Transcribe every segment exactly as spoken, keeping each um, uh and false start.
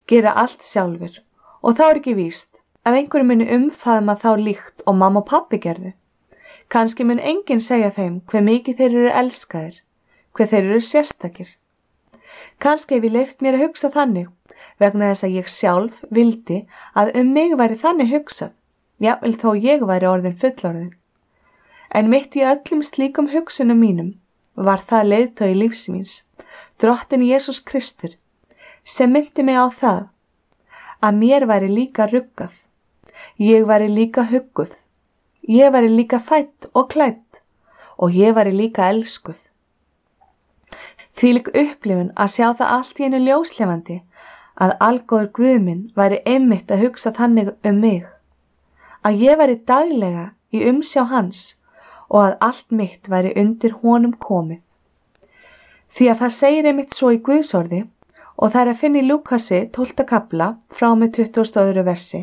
gera allt sjálfur og þá er ekki víst að einhverju muni umfaðma þá líkt og mamma og pabbi gerðu. Kannski mun enginn segja þeim hve mikið þeir eru elskaðir, hve þeir eru sérstakir. Kannski hef ég leyft mér að hugsa þannig vegna þess að ég sjálf vildi að um mig væri þannig hugsað, jafnvel þó ég væri orðin fullorðin. En mitt í öllum slíkum hugsunum mínum var það leiðtogi lífs míns, Drottinn Jesús Kristur, sem myndi mig á það að mér væri líka ruggað, ég væri líka hugguð, ég væri líka fædd og klædd og ég væri líka elskuð. Þvílík upplifun að sjá það allt í einu ljóslifandi að algóður Guð minn væri einmitt að hugsa þannig um mig, að ég væri daglega í umsjá hans og að allt mitt væri undir honum komið. Því að það segir einmitt svo í Guðsorði og það er að finna í Lúkasi tólfta kafla frá með tuttugasta og öðru versi.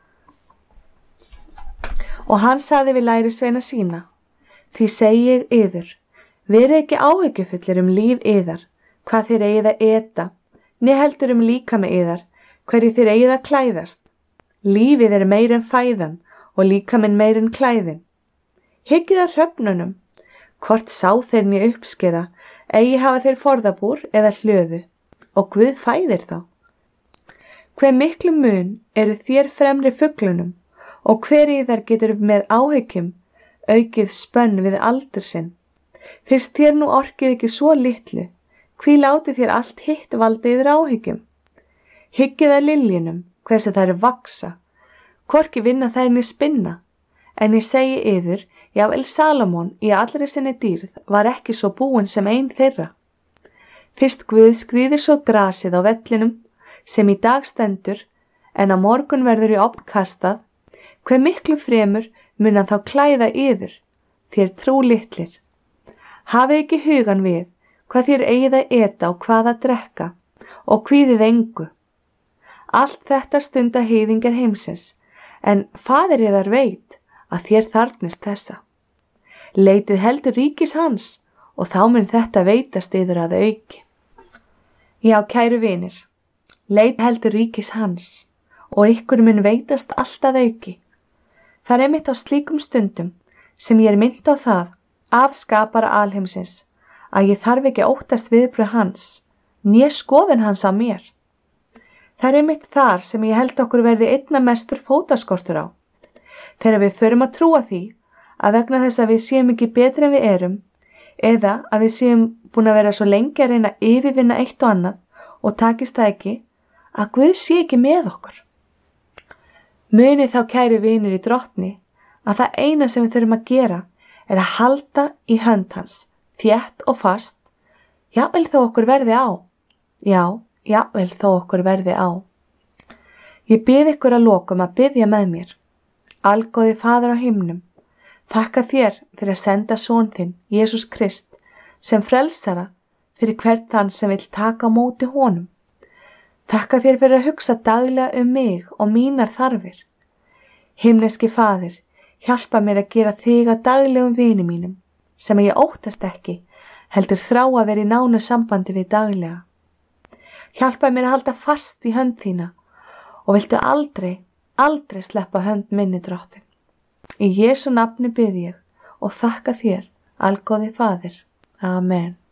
Og hann sagði við lærisveina sína, því segi ég yður, verið ekki áhyggjufullir um líf yðar, hvað þér eigið að eta, né heldur um líkama yðar, hverju þér eigið að klæðast. Lífið er meir en fæðan og líkaminn meir en klæðin. Hyggið að hröfnunum, hvort sá þeir né uppskera, eigi hafa þeir forðabúr eða hlöðu, og Guð fæðir þá. Hve miklu mun eru þér fremri fuglunum, og hver í þær getur með áhyggjum aukið spönn við aldur sinn. Fyrst þér nú orkið ekki svo litlu, hví látið þér allt hitt valda yfir áhyggjum. Hyggið að liljunum, hversu þær vaksa, hvorki vinna þær né spinna, en ég segi yður, jável Salomon í allri sinni dýrð var ekki svo búinn sem ein þeirra. Fyrst Guð skrýðir svo grasið á vellinum, sem í dag stendur, en á morgun verður í ofn kastað, hve miklu fremur mun hann þá klæða yður, þér trú litlir. Hafið ekki hugan við, hvað þér eigið að eta og hvað að drekka, og kvíðið engu. Allt þetta stunda heiðingar heimsins, en faðir yðar veit að þér þarfnist þessa. Leitið heldur ríkis hans, og þá mun þetta veitast yður að auki. Já, kæru vinir, leit heldur ríkis hans, og ykkur mun veitast allt að auki. Það er einmitt á slíkum stundum sem ég er mynd á það af skapara alheimsins að ég þarf ekki að óttast viðbrögð hans, né skoðun hans á mér. Það er einmitt þar sem ég held okkur verði einna mestur fótaskortur á. Þegar við förum að trúa því að vegna þess að við séum ekki betri en við erum, eða að við séum búin að vera svo lengi að reyna að yfirvinna eitt og annað og takist það ekki, að Guð sé ekki með okkur. Munið þá kæru vinir í Drottni að það eina sem við þurfum að gera er að halda í hönd hans, þétt og fast, jafnvel þó okkur verði á. Já, jafnvel þó okkur verði á. Ég bið ykkur að lokum að biðja með mér. Algóði Faðir á himnum, þakka þér fyrir að senda son þinn, Jesús Krist, sem frelsara fyrir hvern þann sem vill taka á móti honum. Þakka þér fyrir að hugsa daglega um mig og mínar þarfir. Himneski Faðir, hjálpa mér að gera þig að daglegum vini mínum, sem ég óttast ekki, heldur þrá að vera í nánu sambandi við daglega. Hjálpa mér að halda fast í hönd þína og viltu aldrei, aldrei sleppa hönd minni, Drottinn. Í Jesú nafni bið ég og þakka þér, algóði Faðir. Amen.